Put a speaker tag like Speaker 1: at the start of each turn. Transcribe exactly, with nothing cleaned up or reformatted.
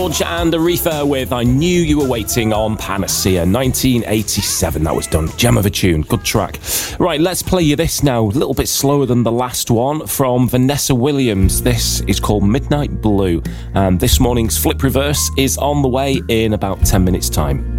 Speaker 1: George and Aretha with I Knew You Were Waiting on Panacea, nineteen eighty-seven. That was done. Gem of a tune. Good track. Right, let's play you this now. A little bit slower than the last one from Vanessa Williams. This is called Midnight Blue. And this morning's Flip Reverse is on the way in about ten minutes' time.